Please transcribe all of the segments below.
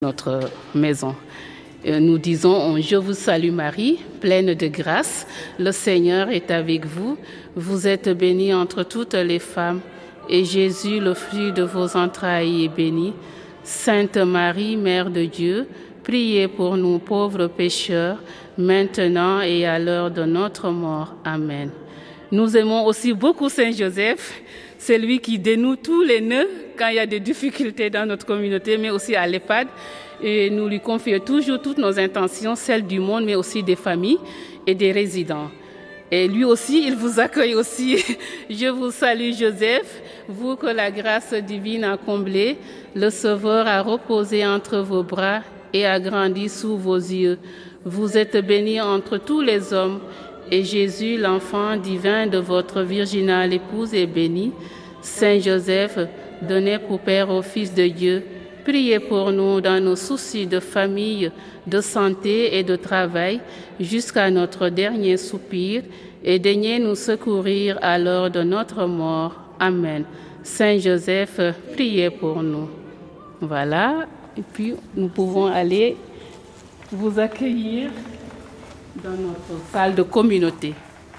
Notre maison. Nous disons, je vous salue Marie, pleine de grâce, le Seigneur est avec vous. Vous êtes bénie entre toutes les femmes, et Jésus, le fruit de vos entrailles, est béni. Sainte Marie, Mère de Dieu, priez pour nous pauvres pécheurs, maintenant et à l'heure de notre mort. Amen. Nous aimons aussi beaucoup Saint Joseph. C'est lui qui dénoue tous les nœuds quand il y a des difficultés dans notre communauté, mais aussi à l'EHPAD. Et nous lui confions toujours toutes nos intentions, celles du monde, mais aussi des familles et des résidents. Et lui aussi, il vous accueille aussi. Je vous salue Joseph, vous que la grâce divine a comblé, le Sauveur a reposé entre vos bras et a grandi sous vos yeux. Vous êtes bénie entre tous les hommes, et Jésus, l'enfant divin de votre virginale épouse, est béni. Saint Joseph, donné pour Père au Fils de Dieu, priez pour nous dans nos soucis de famille, de santé et de travail, jusqu'à notre dernier soupir, et daignez nous secourir à l'heure de notre mort. Amen. Saint Joseph, priez pour nous. Voilà, et puis nous pouvons aller vous accueillir dans notre salle de communauté.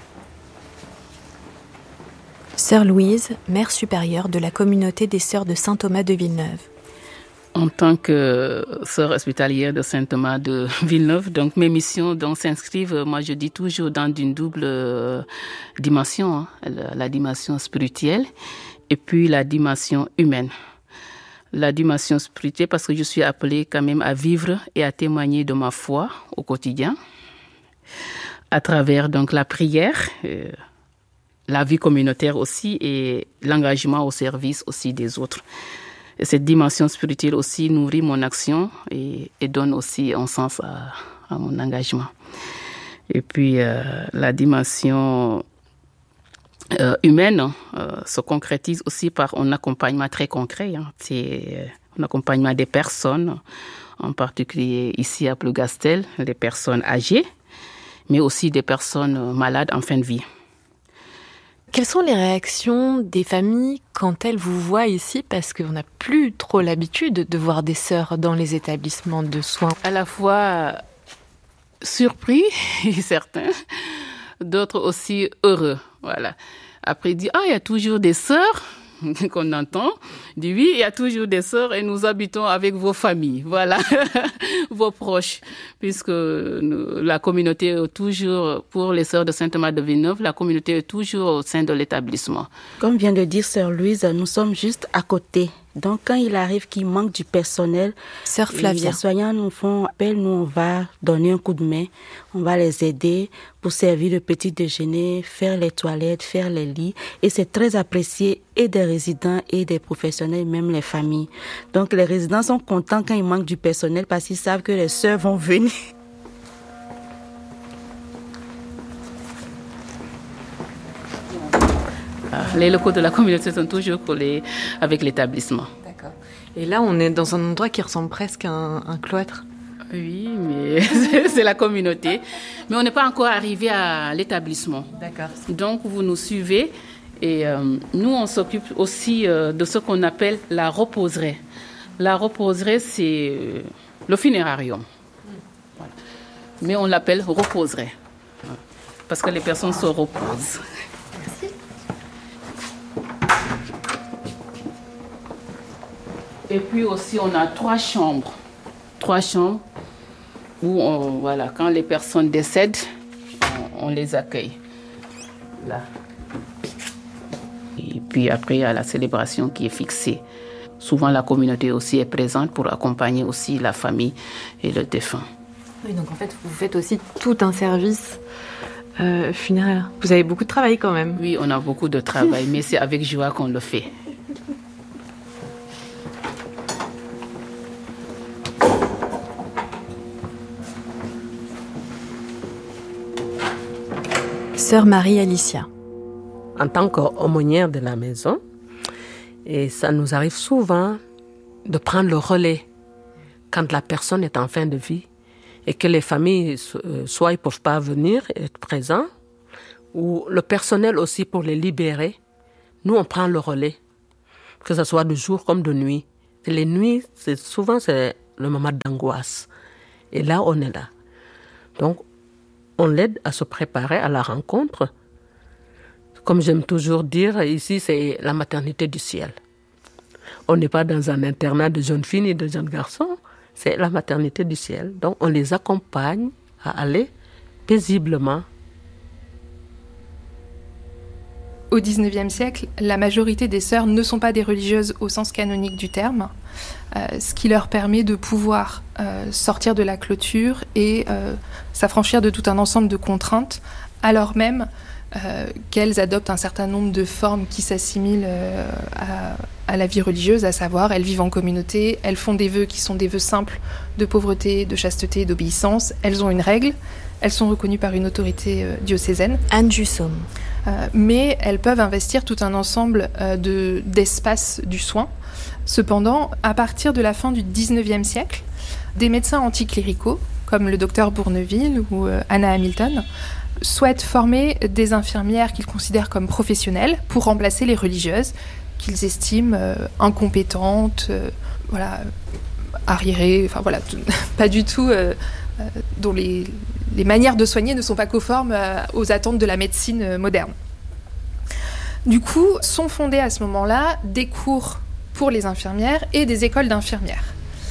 Sœur Louise, mère supérieure de la communauté des Sœurs de Saint Thomas de Villeneuve. En tant que sœur hospitalière de Saint Thomas de Villeneuve, donc mes missions s'inscrivent, moi je dis toujours, dans une double dimension, la dimension spirituelle et puis la dimension humaine. La dimension spirituelle parce que je suis appelée quand même à vivre et à témoigner de ma foi au quotidien, à travers donc la prière, la vie communautaire aussi et l'engagement au service aussi des autres. Et cette dimension spirituelle aussi nourrit mon action et donne aussi un sens à mon engagement. Et puis la dimension humaine se concrétise aussi par un accompagnement très concret. C'est un accompagnement des personnes, en particulier ici à Plougastel, les personnes âgées, mais aussi des personnes malades en fin de vie. Quelles sont les réactions des familles quand elles vous voient ici? Parce qu'on n'a plus trop l'habitude de voir des sœurs dans les établissements de soins. À la fois surpris, certains, d'autres aussi heureux. Voilà. Après, il dit, il y a toujours des sœurs qu'on entend. Il dit, oui, il y a toujours des sœurs et nous habitons avec vos familles. Voilà, vos proches. Puisque la communauté est toujours, pour les sœurs de Saint Thomas de Villeneuve, la communauté est toujours au sein de l'établissement. Comme vient de dire sœur Louise, nous sommes juste à côté. Donc, quand il arrive qu'il manque du personnel, Sœur Flavia, les soignants nous font appel, nous on va donner un coup de main, on va les aider pour servir le petit déjeuner, faire les toilettes, faire les lits. Et c'est très apprécié et des résidents et des professionnels, même les familles. Donc, les résidents sont contents quand il manque du personnel parce qu'ils savent que les sœurs vont venir. Les locaux de la communauté sont toujours collés avec l'établissement. D'accord. Et là, on est dans un endroit qui ressemble presque à un cloître. Oui, mais c'est la communauté. Mais on n'est pas encore arrivé à l'établissement. D'accord. Donc, vous nous suivez. Et nous, on s'occupe aussi de ce qu'on appelle la reposerie. La reposerie, c'est le funérarium. Voilà. Mais on l'appelle reposerie. Parce que les personnes se reposent. Et puis aussi, on a 3 chambres. 3 chambres où, quand les personnes décèdent, on les accueille. Là. Et puis après, il y a la célébration qui est fixée. Souvent, la communauté aussi est présente pour accompagner aussi la famille et le défunt. Oui, donc en fait, vous faites aussi tout un service funéraire. Vous avez beaucoup de travail quand même. Oui, on a beaucoup de travail, mais c'est avec joie qu'on le fait. Sœur Marie-Alicia. En tant qu'aumônière de la maison, et ça nous arrive souvent de prendre le relais quand la personne est en fin de vie et que les familles, soit ils ne peuvent pas venir être présents, ou le personnel aussi pour les libérer. Nous, on prend le relais, que ce soit de jour comme de nuit. Et les nuits, c'est le moment d'angoisse. Et là, on est là. Donc, on l'aide à se préparer à la rencontre. Comme j'aime toujours dire, ici, c'est la maternité du ciel. On n'est pas dans un internat de jeunes filles et de jeunes garçons. C'est la maternité du ciel. Donc, on les accompagne à aller paisiblement. Au XIXe siècle, la majorité des sœurs ne sont pas des religieuses au sens canonique du terme, ce qui leur permet de pouvoir sortir de la clôture et s'affranchir de tout un ensemble de contraintes, alors même qu'elles adoptent un certain nombre de formes qui s'assimilent à la vie religieuse, à savoir elles vivent en communauté, elles font des vœux qui sont des vœux simples de pauvreté, de chasteté et d'obéissance, elles ont une règle, elles sont reconnues par une autorité diocésaine. Anne Jussom. Mais elles peuvent investir tout un ensemble d'espaces du soin. Cependant, à partir de la fin du XIXe siècle, des médecins anticléricaux, comme le docteur Bourneville ou Anna Hamilton, souhaitent former des infirmières qu'ils considèrent comme professionnelles pour remplacer les religieuses qu'ils estiment incompétentes, arriérées, pas du tout, dont les manières de soigner ne sont pas conformes aux attentes de la médecine moderne. Du coup, sont fondés à ce moment-là des cours pour les infirmières et des écoles d'infirmières.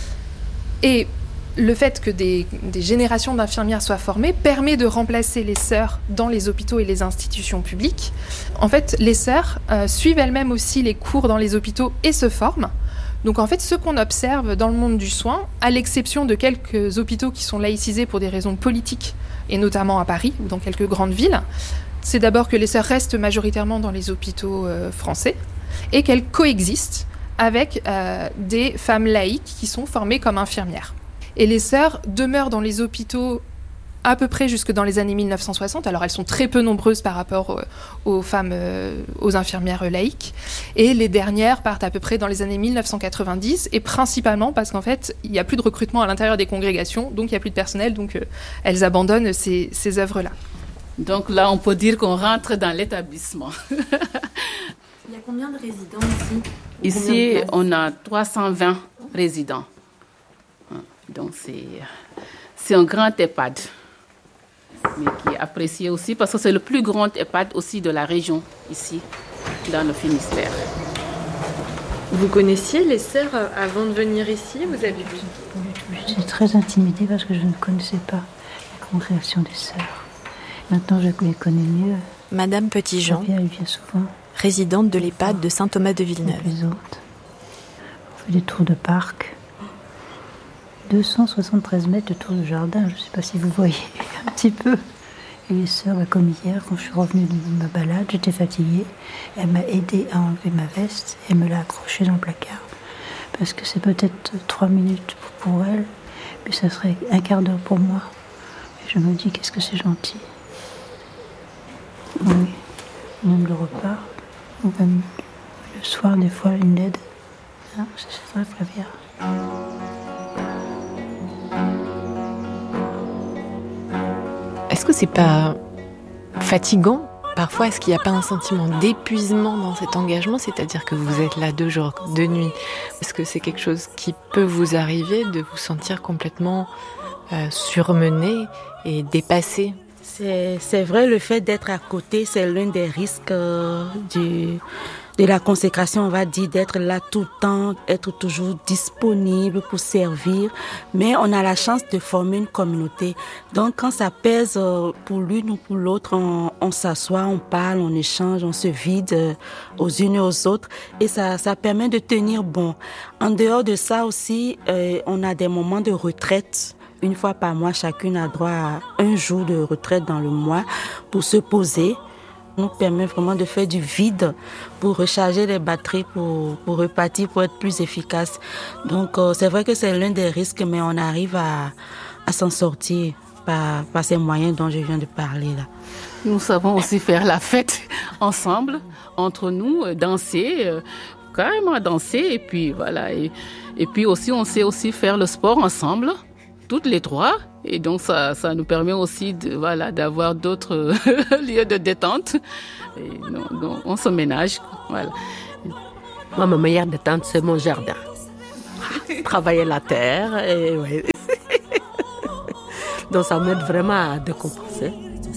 Et le fait que des générations d'infirmières soient formées permet de remplacer les sœurs dans les hôpitaux et les institutions publiques. En fait, les sœurs suivent elles-mêmes aussi les cours dans les hôpitaux et se forment. Donc en fait, ce qu'on observe dans le monde du soin, à l'exception de quelques hôpitaux qui sont laïcisés pour des raisons politiques, et notamment à Paris ou dans quelques grandes villes, c'est d'abord que les sœurs restent majoritairement dans les hôpitaux français et qu'elles coexistent avec des femmes laïques qui sont formées comme infirmières. Et les sœurs demeurent dans les hôpitaux à peu près jusque dans les années 1960. Alors elles sont très peu nombreuses par rapport aux femmes, aux infirmières laïques. Et les dernières partent à peu près dans les années 1990, et principalement parce qu'en fait, il n'y a plus de recrutement à l'intérieur des congrégations, donc il n'y a plus de personnel, donc elles abandonnent ces œuvres-là. Donc là, on peut dire qu'on rentre dans l'établissement. Il y a combien de résidents ici ? Ici, on a 320 résidents. Donc c'est un grand EHPAD, mais qui est apprécié aussi parce que c'est le plus grand EHPAD aussi de la région, ici, dans le Finistère. Vous connaissiez les sœurs avant de venir ici ? Vous avez vu ? J'étais très intimidée parce que je ne connaissais pas la congrégation des sœurs. Maintenant, je les connais mieux. Madame Petitjean, Elle vient souvent. résidente de l'EHPAD de Saint-Thomas de Villeneuve. Les autres. On fait des tours de parc. 273 mètres de tour de jardin, je ne sais pas si vous voyez un petit peu. Et les sœurs, comme hier, quand je suis revenue de ma balade, j'étais fatiguée. Elle m'a aidée à enlever ma veste et elle me l'a accrochée dans le placard. Parce que c'est peut-être 3 minutes pour elle, mais ça serait un quart d'heure pour moi. Et je me dis, qu'est-ce que c'est gentil. Oui, même le repas, ou même le soir, des fois, une aide. Non, c'est très très bien. Est-ce que c'est pas fatigant ? Parfois, est-ce qu'il n'y a pas un sentiment d'épuisement dans cet engagement ? C'est-à-dire que vous êtes là 2 jours, 2 nuits. Est-ce que c'est quelque chose qui peut vous arriver de vous sentir complètement surmené et dépassé ? C'est vrai, le fait d'être à côté, c'est l'un des risques de la consécration, on va dire, d'être là tout le temps, être toujours disponible pour servir. Mais on a la chance de former une communauté. Donc quand ça pèse pour l'une ou pour l'autre, on s'assoit, on parle, on échange, on se vide aux unes et aux autres. Et ça permet de tenir bon. En dehors de ça aussi, on a des moments de retraite. 1 fois par mois, chacune a droit à 1 jour de retraite dans le mois pour se poser. Nous permet vraiment de faire du vide pour recharger les batteries, pour repartir, pour être plus efficace. Donc c'est vrai que c'est l'un des risques, mais on arrive à s'en sortir par ces moyens dont je viens de parler là. Nous savons aussi faire la fête ensemble, entre nous, danser, carrément danser, et puis voilà. Et puis aussi, on sait aussi faire le sport ensemble, toutes les 3. Et donc, ça nous permet aussi d'avoir d'autres lieux de détente. Et donc, on se ménage. Voilà. Moi, ma meilleure détente, c'est mon jardin. travailler la terre. Et ouais. Donc ça m'aide vraiment à décompresser.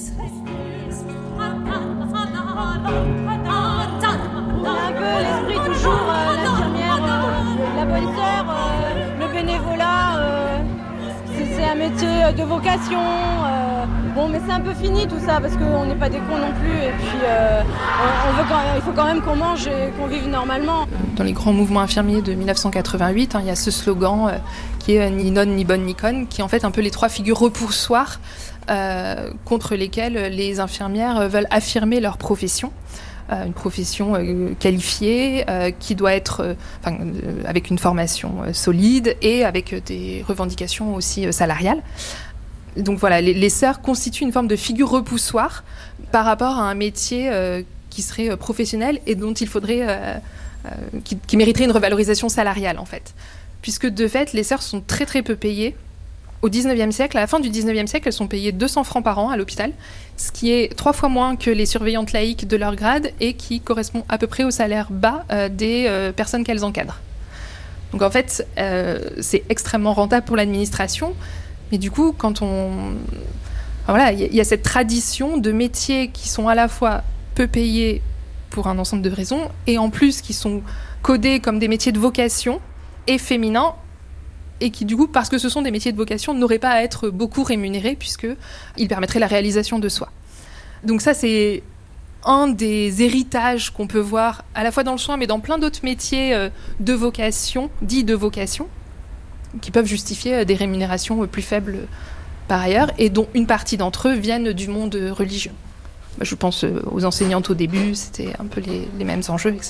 On a un peu l'esprit toujours, l'infirmière, la bonne sœur, le bénévolat, c'est un métier de vocation. Bon, mais c'est un peu fini tout ça parce qu'on n'est pas des cons non plus et puis il faut quand même qu'on mange et qu'on vive normalement. Dans les grands mouvements infirmiers de 1988, il y a ce slogan qui est ni nonne, ni bonne, ni conne, qui est en fait un peu les 3 figures repoussoires contre lesquelles les infirmières veulent affirmer leur profession. Une profession qualifiée qui doit être avec une formation solide et avec des revendications aussi salariales. Donc voilà, les sœurs constituent une forme de figure repoussoire par rapport à un métier qui serait professionnel et dont il faudrait, qui mériterait une revalorisation salariale en fait. Puisque de fait, les sœurs sont très très peu payées. Au 19e siècle, à la fin du 19e siècle, elles sont payées 200 francs par an à l'hôpital, ce qui est 3 fois moins que les surveillantes laïques de leur grade et qui correspond à peu près au salaire bas des personnes qu'elles encadrent. Donc en fait, c'est extrêmement rentable pour l'administration, mais du coup, quand voilà, il y a cette tradition de métiers qui sont à la fois peu payés pour un ensemble de raisons et en plus qui sont codés comme des métiers de vocation et féminins, et qui, du coup, parce que ce sont des métiers de vocation, n'auraient pas à être beaucoup rémunérés, puisqu'ils permettraient la réalisation de soi. Donc ça, c'est un des héritages qu'on peut voir, à la fois dans le soin, mais dans plein d'autres métiers de vocation, dits de vocation, qui peuvent justifier des rémunérations plus faibles par ailleurs, et dont une partie d'entre eux viennent du monde religieux. Je pense aux enseignantes au début, c'était un peu les mêmes enjeux, etc.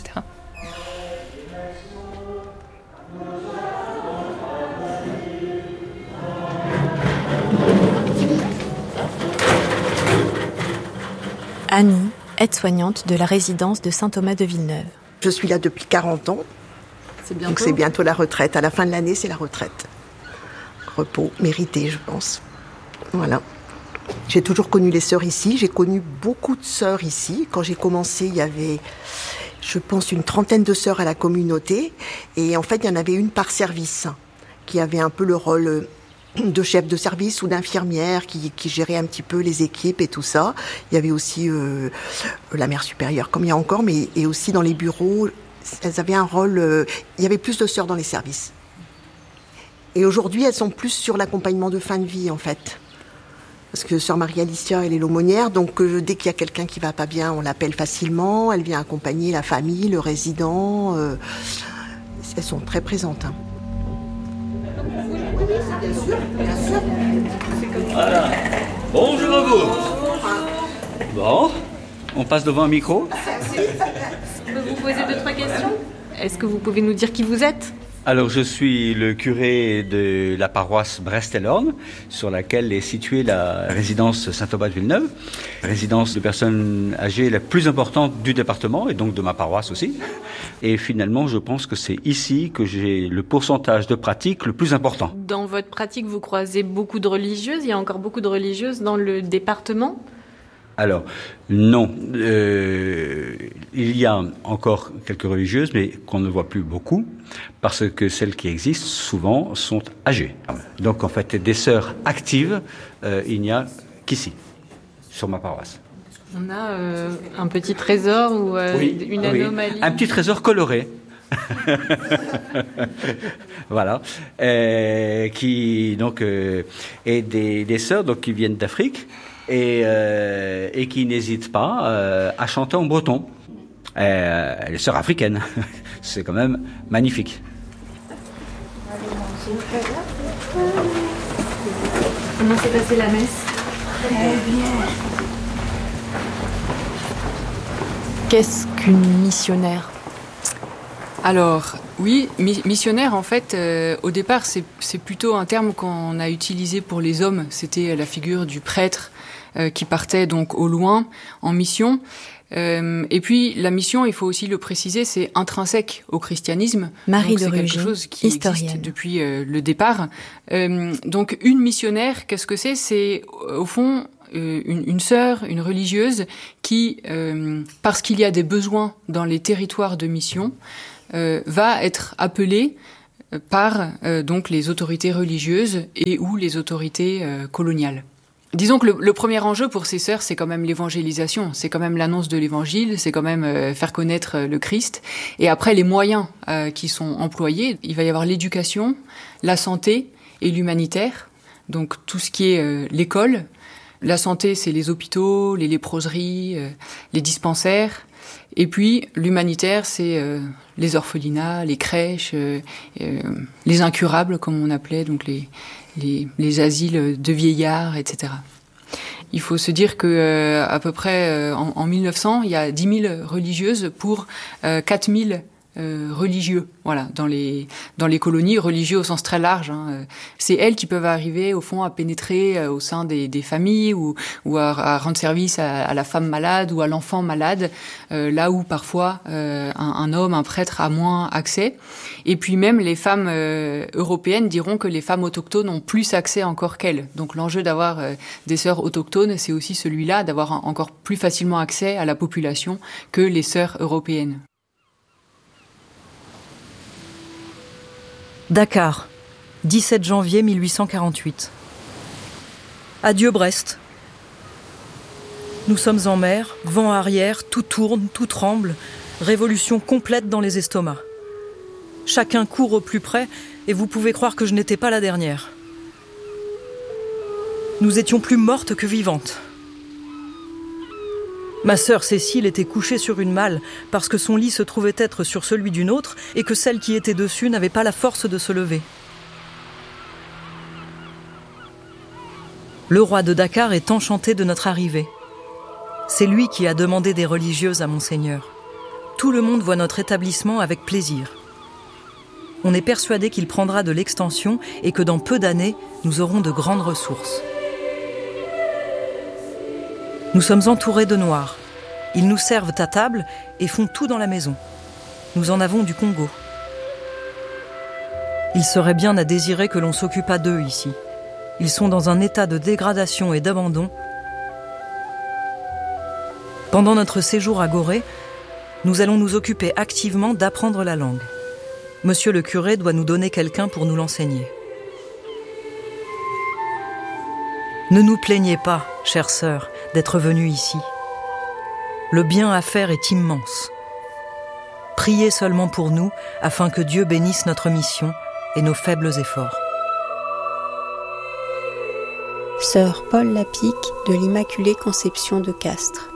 Annie, aide-soignante de la résidence de Saint-Thomas de Villeneuve. Je suis là depuis 40 ans. Donc c'est bientôt la retraite. À la fin de l'année, c'est la retraite. Repos mérité, je pense. Voilà. J'ai toujours connu les sœurs ici. J'ai connu beaucoup de sœurs ici. Quand j'ai commencé, il y avait, je pense, une trentaine de sœurs à la communauté. Et en fait, il y en avait une par service qui avait un peu le rôle de chef de service ou d'infirmière qui gérait un petit peu les équipes et tout ça. Il y avait aussi la mère supérieure, comme il y a encore, mais et aussi dans les bureaux, elles avaient un rôle... il y avait plus de sœurs dans les services. Et aujourd'hui, elles sont plus sur l'accompagnement de fin de vie, en fait. Parce que sœur Marie-Alicia, elle est l'aumônière, donc dès qu'il y a quelqu'un qui va pas bien, on l'appelle facilement. Elle vient accompagner la famille, le résident. Elles sont très présentes. Hein. Bien sûr, bien sûr. Voilà. Bonjour à vous. Bon, on passe devant un micro. Je peux vous poser 2-3 questions ? Est-ce que vous pouvez nous dire qui vous êtes ? Alors, je suis le curé de la paroisse Brest-et-Lorne, sur laquelle est située la résidence Saint-Thomas de Villeneuve, résidence de personnes âgées la plus importante du département, et donc de ma paroisse aussi. Et finalement, je pense que c'est ici que j'ai le pourcentage de pratique le plus important. Dans votre pratique, vous croisez beaucoup de religieuses ? Il y a encore beaucoup de religieuses dans le département ? Alors, non. Il y a encore quelques religieuses, mais qu'on ne voit plus beaucoup, parce que celles qui existent, souvent, sont âgées. Donc, en fait, des sœurs actives, il n'y a qu'ici, sur ma paroisse. On a un petit trésor ou une anomalie. Un petit trésor coloré. Voilà. Qui, donc, est des sœurs donc, qui viennent d'Afrique. Et qui n'hésite pas à chanter en breton. Les sœurs africaines. C'est quand même magnifique. Comment s'est passée la messe ? Très bien. Qu'est-ce qu'une missionnaire ? Alors, oui, missionnaire, en fait, au départ, c'est plutôt un terme qu'on a utilisé pour les hommes. C'était la figure du prêtre qui partait donc au loin, en mission. Et puis, la mission, il faut aussi le préciser, c'est intrinsèque au christianisme. Marie de Rugé, quelque chose qui existe depuis le départ. Donc, une missionnaire, qu'est-ce que c'est ? C'est, au fond, une sœur, une religieuse qui, parce qu'il y a des besoins dans les territoires de mission, va être appelée par donc les autorités religieuses et ou les autorités coloniales. Disons que le premier enjeu pour ces sœurs, c'est quand même l'évangélisation, c'est quand même l'annonce de l'évangile, c'est quand même faire connaître le Christ. Et après, les moyens qui sont employés, il va y avoir l'éducation, la santé et l'humanitaire. Donc tout ce qui est l'école. La santé, c'est les hôpitaux, les léproseries, les dispensaires. Et puis l'humanitaire, c'est les orphelinats, les crèches, les incurables, comme on appelait, donc les asiles de vieillards, etc. Il faut se dire que à peu près en 1900, il y a 10 000 religieuses pour 4 000 religieux, voilà, dans les colonies, religieux au sens très large. C'est elles qui peuvent arriver au fond à pénétrer au sein des familles ou à rendre service à la femme malade ou à l'enfant malade, là où parfois un homme, un prêtre a moins accès. Et puis même les femmes européennes diront que les femmes autochtones ont plus accès encore qu'elles. Donc l'enjeu d'avoir des sœurs autochtones, c'est aussi celui-là, d'avoir encore plus facilement accès à la population que les sœurs européennes. Dakar, 17 janvier 1848. Adieu Brest. Nous sommes en mer, vent arrière, tout tourne, tout tremble, révolution complète dans les estomacs. Chacun court au plus près et vous pouvez croire que je n'étais pas la dernière. Nous étions plus mortes que vivantes. Ma sœur Cécile était couchée sur une malle parce que son lit se trouvait être sur celui d'une autre et que celle qui était dessus n'avait pas la force de se lever. Le roi de Dakar est enchanté de notre arrivée. C'est lui qui a demandé des religieuses à Monseigneur. Tout le monde voit notre établissement avec plaisir. On est persuadé qu'il prendra de l'extension et que dans peu d'années, nous aurons de grandes ressources. Nous sommes entourés de Noirs. Ils nous servent à table et font tout dans la maison. Nous en avons du Congo. Il serait bien à désirer que l'on s'occupât d'eux ici. Ils sont dans un état de dégradation et d'abandon. Pendant notre séjour à Gorée, nous allons nous occuper activement d'apprendre la langue. Monsieur le curé doit nous donner quelqu'un pour nous l'enseigner. Ne nous plaignez pas, chère sœur, d'être venue ici. Le bien à faire est immense. Priez seulement pour nous, afin que Dieu bénisse notre mission et nos faibles efforts. Sœur Paul Lapique de l'Immaculée Conception de Castres.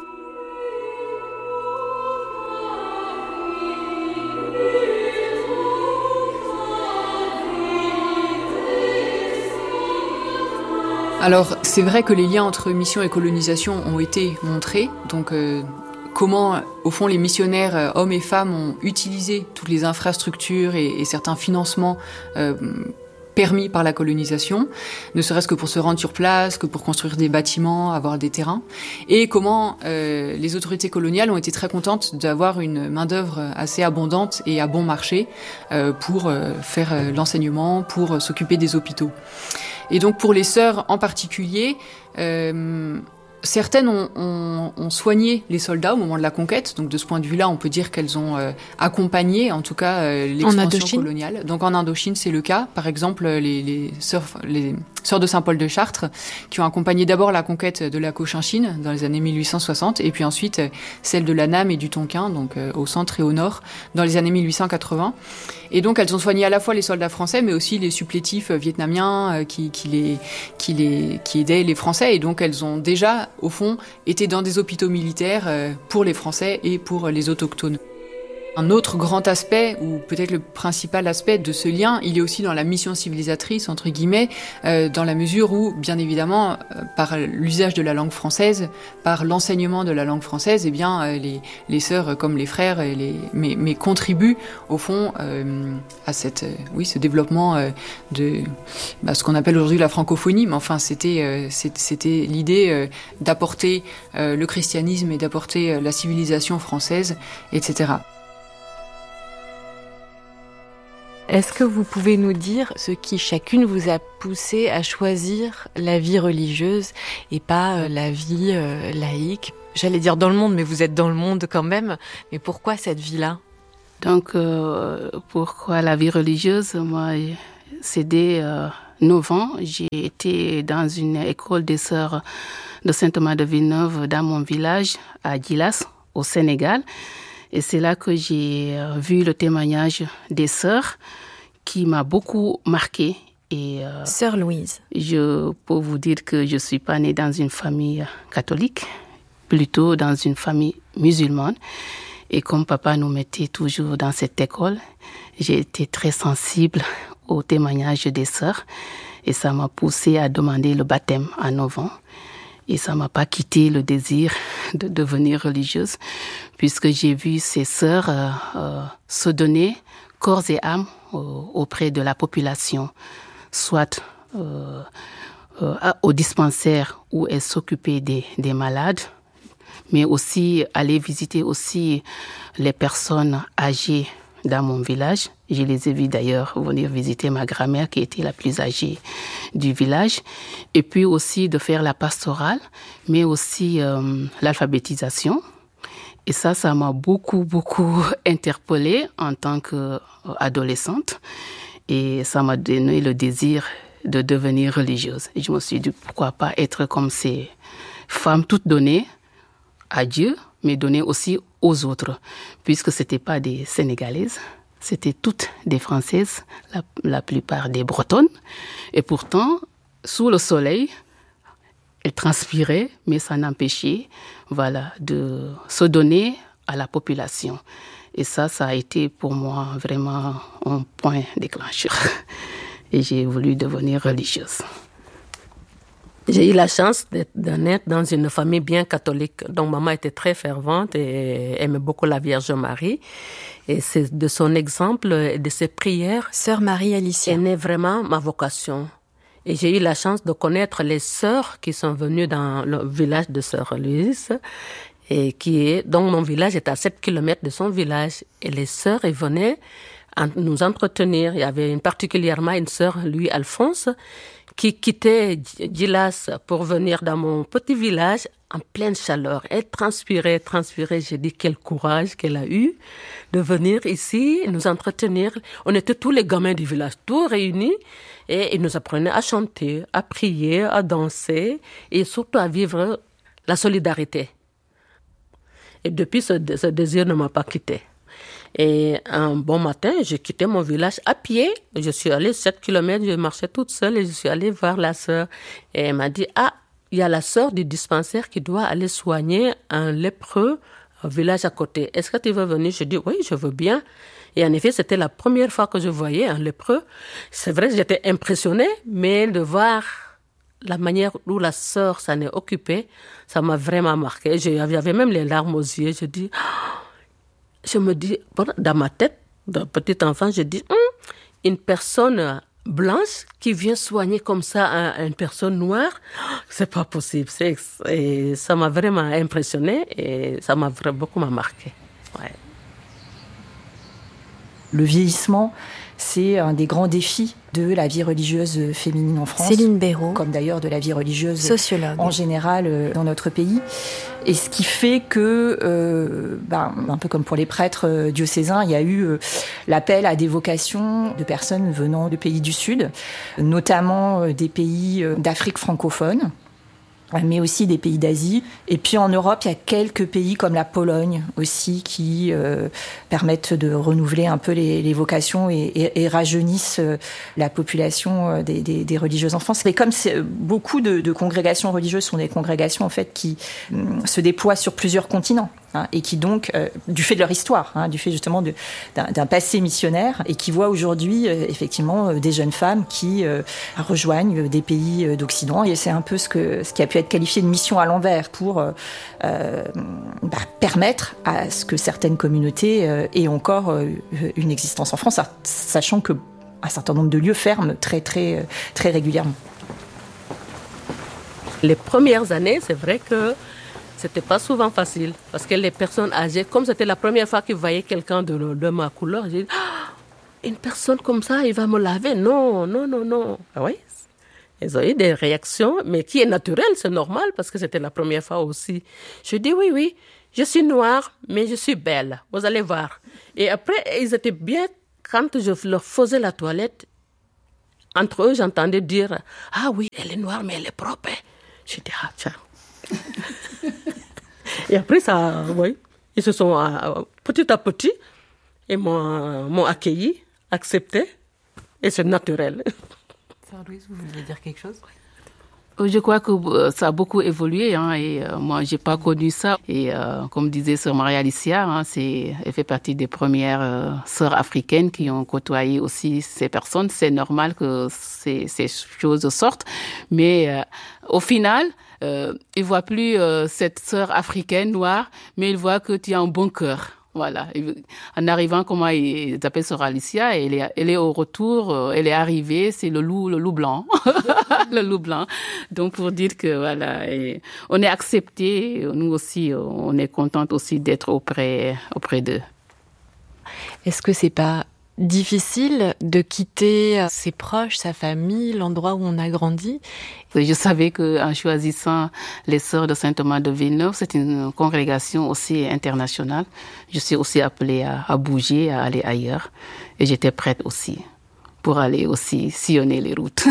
Alors, c'est vrai que les liens entre mission et colonisation ont été montrés. Donc, comment, au fond, les missionnaires, hommes et femmes, ont utilisé toutes les infrastructures et certains financements permis par la colonisation, ne serait-ce que pour se rendre sur place, que pour construire des bâtiments, avoir des terrains, et comment les autorités coloniales ont été très contentes d'avoir une main-d'œuvre assez abondante et à bon marché pour faire l'enseignement, pour s'occuper des hôpitaux. Et donc pour les sœurs en particulier, certaines ont soigné les soldats au moment de la conquête. Donc de ce point de vue-là, on peut dire qu'elles ont accompagné, en tout cas, l'expansion coloniale. Donc en Indochine, c'est le cas. Par exemple, les sœurs de Saint-Paul de Chartres, qui ont accompagné d'abord la conquête de la Cochinchine dans les années 1860, et puis ensuite celle de l'Annam et du Tonkin, donc au centre et au nord, dans les années 1880. Et donc elles ont soigné à la fois les soldats français, mais aussi les supplétifs vietnamiens qui aidaient les Français. Et donc elles ont déjà, au fond, été dans des hôpitaux militaires pour les Français et pour les autochtones. Un autre grand aspect, ou peut-être le principal aspect de ce lien, il est aussi dans la mission civilisatrice, entre guillemets, dans la mesure où, bien évidemment, par l'usage de la langue française, par l'enseignement de la langue française, eh bien, les sœurs comme les frères mais contribuent, au fond, à ce développement de ce qu'on appelle aujourd'hui la francophonie. Mais enfin, c'était l'idée d'apporter le christianisme et d'apporter la civilisation française, etc. Est-ce que vous pouvez nous dire ce qui chacune vous a poussé à choisir la vie religieuse et pas la vie laïque ? J'allais dire dans le monde, mais vous êtes dans le monde quand même. Mais pourquoi cette vie-là ? Donc, pourquoi la vie religieuse? Moi, c'est dès 9 ans, j'ai été dans une école des sœurs de Saint-Thomas de Villeneuve dans mon village, à Djilas, au Sénégal. Et c'est là que j'ai vu le témoignage des sœurs qui m'a beaucoup marquée. Et Sœur Louise. Je peux vous dire que je ne suis pas née dans une famille catholique, plutôt dans une famille musulmane. Et comme papa nous mettait toujours dans cette école, j'ai été très sensible au témoignage des sœurs. Et ça m'a poussée à demander le baptême à 9 ans. Et ça ne m'a pas quitté le désir de devenir religieuse, puisque j'ai vu ces sœurs se donner corps et âme auprès de la population, soit au dispensaire où elles s'occupaient des malades, mais aussi aller visiter aussi les personnes âgées dans mon village. Je les ai vus d'ailleurs venir visiter ma grand-mère qui était la plus âgée du village. Et puis aussi de faire la pastorale, mais aussi l'alphabétisation. Et ça m'a beaucoup interpellée en tant qu'adolescente. Et ça m'a donné le désir de devenir religieuse. Et je me suis dit, pourquoi pas être comme ces femmes toutes données à Dieu, mais données aussi aux autres, puisque ce n'étaient pas des Sénégalaises, c'était toutes des Françaises, la plupart des Bretonnes. Et pourtant, sous le soleil, elles transpiraient, mais ça n'empêchait de se donner à la population. Et ça a été pour moi vraiment un point déclencheur. Et j'ai voulu devenir religieuse. J'ai eu la chance de naître dans une famille bien catholique. Donc, maman était très fervente et aimait beaucoup la Vierge Marie. Et c'est de son exemple et de ses prières, Sœur Marie Alicia, est née vraiment ma vocation. Et j'ai eu la chance de connaître les sœurs qui sont venues dans le village de Sœur Louise. Et donc, mon village est à 7 km de son village. Et les sœurs, elles venaient nous entretenir. Il y avait particulièrement une sœur, Louis Alphonse, qui quittait Djilas pour venir dans mon petit village en pleine chaleur. Elle transpirait. J'ai dit quel courage qu'elle a eu de venir ici, nous entretenir. On était tous les gamins du village, tous réunis, et ils nous apprenaient à chanter, à prier, à danser, et surtout à vivre la solidarité. Et depuis, ce désir ne m'a pas quitté. Et un bon matin, j'ai quitté mon village à pied. Je suis allée 7 km, je marchais toute seule et je suis allée voir la sœur. Et elle m'a dit, il y a la sœur du dispensaire qui doit aller soigner un lépreux au village à côté. Est-ce que tu veux venir? Je dis, oui, je veux bien. Et en effet, c'était la première fois que je voyais un lépreux. C'est vrai, j'étais impressionnée, mais de voir la manière dont la sœur s'en est occupée, ça m'a vraiment marqué. J'avais même les larmes aux yeux. Je me dis, dans ma tête, d'un petit enfant, je dis, une personne blanche qui vient soigner comme ça une personne noire, c'est pas possible. Et ça m'a vraiment impressionnée et ça m'a beaucoup marqué. Ouais. Le vieillissement, c'est un des grands défis de la vie religieuse féminine en France. Céline Béraud, comme d'ailleurs de la vie religieuse sociologue en général dans notre pays. Et ce qui fait que, un peu comme pour les prêtres diocésains, il y a eu l'appel à des vocations de personnes venant de pays du Sud, notamment des pays d'Afrique francophone, mais aussi des pays d'Asie. Et puis en Europe, il y a quelques pays comme la Pologne aussi qui permettent de renouveler un peu les vocations et rajeunissent la population des religieuses en France. Mais comme beaucoup de congrégations religieuses sont des congrégations en fait qui se déploient sur plusieurs continents, et qui donc, du fait de leur histoire, du fait justement d'un passé missionnaire, et qui voient aujourd'hui effectivement des jeunes femmes qui rejoignent des pays d'Occident. Et c'est un peu ce qui a pu être qualifié de mission à l'envers pour permettre à ce que certaines communautés aient encore une existence en France, sachant que un certain nombre de lieux ferment très très très régulièrement. Les premières années, c'est vrai que c'était pas souvent facile, parce que les personnes âgées, comme c'était la première fois qu'ils voyaient quelqu'un de ma couleur, j'ai dit, une personne comme ça, il va me laver. Non. Ah oui, ils ont eu des réactions, mais qui est naturel, c'est normal, parce que c'était la première fois aussi. Je dis oui. je suis noire, mais je suis belle, vous allez voir. Et après, ils étaient bien, quand je leur faisais la toilette, entre eux, j'entendais dire, ah oui, elle est noire, mais elle est propre. J'ai dit, ah tiens. Et après, ça, oui, ils se sont petit à petit, et m'ont accueilli, accepté, et c'est naturel. Sœur Louise, vous voulez dire quelque chose ? Je crois que ça a beaucoup évolué, et moi, j'ai pas connu ça. Et comme disait sœur Marie-Alicia, elle fait partie des premières sœurs africaines qui ont côtoyé aussi ces personnes. C'est normal que ces choses sortent, mais au final, ils voient plus cette sœur africaine noire, mais ils voient que tu as un bon cœur. Voilà. En arrivant, comment ils appellent sœur Alicia, elle est au retour, elle est arrivée, c'est le loup blanc. Le loup blanc. Donc, pour dire que, voilà, on est acceptés, nous aussi, on est contente aussi d'être auprès d'eux. Est-ce que c'est pas difficile de quitter ses proches, sa famille, l'endroit où on a grandi? Je savais qu'en choisissant les Sœurs de Saint-Thomas de Villeneuve, c'est une congrégation aussi internationale. Je suis aussi appelée à bouger, à aller ailleurs. Et j'étais prête aussi pour aller aussi sillonner les routes.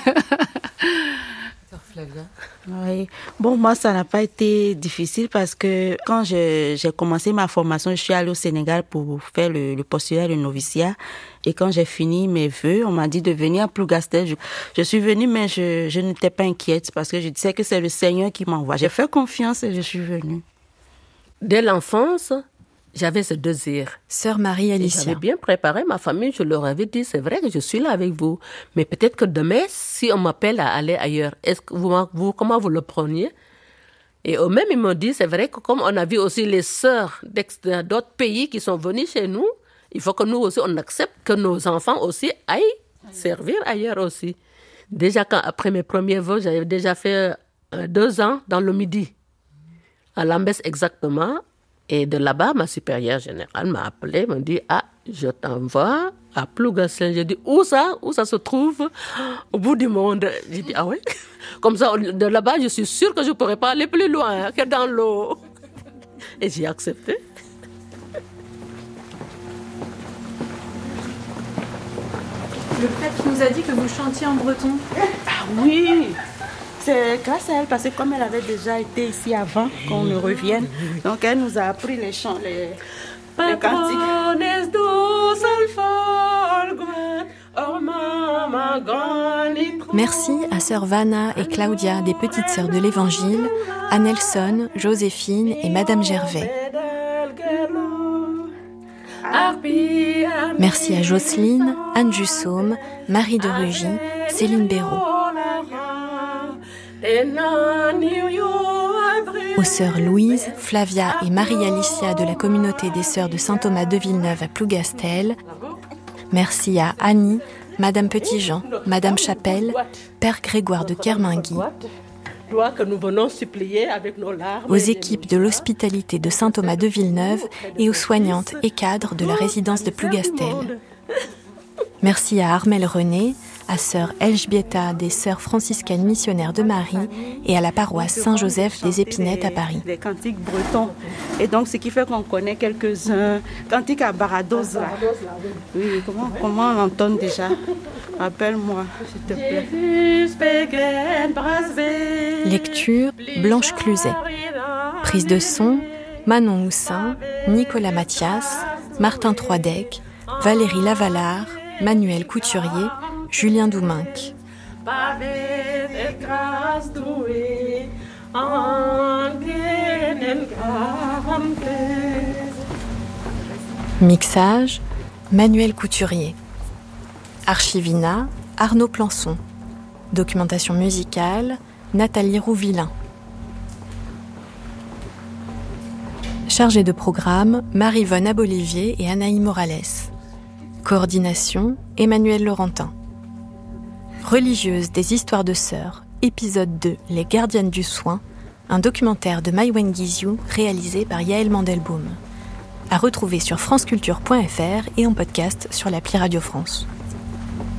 Oui. Bon, moi, ça n'a pas été difficile parce que quand j'ai commencé ma formation, je suis allée au Sénégal pour faire le postulat, le noviciat. Et quand j'ai fini mes vœux, on m'a dit de venir à Plougastel. Je suis venue, mais je n'étais pas inquiète parce que je disais que c'est le Seigneur qui m'envoie. J'ai fait confiance et je suis venue. Dès l'enfance, j'avais ce désir. Sœur Marie-Alicia. J'avais bien préparé ma famille, je leur avais dit, c'est vrai que je suis là avec vous. Mais peut-être que demain, si on m'appelle à aller ailleurs, est-ce que comment vous le preniez? Et eux-mêmes, ils m'ont dit, c'est vrai que comme on a vu aussi les sœurs d'autres pays qui sont venues chez nous, il faut que nous aussi, on accepte que nos enfants aussi aillent servir ailleurs aussi. Déjà, après mes premiers vœux, j'avais déjà fait 2 ans dans le Midi, à Lambès exactement. Et de là-bas, ma supérieure générale m'a appelé, m'a dit, ah, je t'envoie à Plougastel. J'ai dit, où ça se trouve? Au bout du monde. J'ai dit, ah ouais? Comme ça, de là-bas, je suis sûre que je ne pourrais pas aller plus loin que dans l'eau. Et j'ai accepté. Le prêtre nous a dit que vous chantiez en breton. Ah oui! C'est grâce à elle, parce que comme elle avait déjà été ici avant qu'on ne revienne, donc elle nous a appris les chants, les cantiques. Merci à sœur Vanna et Claudia des Petites Sœurs de l'Évangile, à Nelson, Joséphine et Madame Gervais. Merci à Jocelyne, Anne Jussaume, Marie de Rugy, Céline Béraud. Aux sœurs Louise, Flavia et Marie-Alicia de la communauté des sœurs de Saint-Thomas de Villeneuve à Plougastel. Merci à Annie, Madame Petitjean, Madame Chapelle, Père Grégoire de Kermingui. Aux équipes de l'hospitalité de Saint-Thomas de Villeneuve et aux soignantes et cadres de la résidence de Plougastel. Merci à Armelle René, à sœur Elžbieta des sœurs franciscaines missionnaires de Marie et à la paroisse Saint-Joseph des Épinettes à Paris. Des cantiques bretons. Et donc, ce qui fait qu'on connaît quelques-uns. Cantique à Barados, là. Oui, comment on entonne déjà? Rappelle-moi, s'il te plaît. Lecture, Blanche Cluzet. Prise de son, Manon Houssin, Nicolas Mathias, Martin Troidec, Valérie Lavalard, Manuel Couturier, Julien Douminc. Mixage, Manuel Couturier. Archivina, Arnaud Plançon. Documentation musicale, Nathalie Rouvillain. Chargée de programme, Marie-Vonne Abolivier et Anaïs Morales. Coordination, Emmanuel Laurentin. Religieuse des histoires de sœurs, épisode 2, Les gardiennes du soin, un documentaire de Maïwen Guizhou réalisé par Yaël Mandelbaum. À retrouver sur franceculture.fr et en podcast sur l'appli Radio France.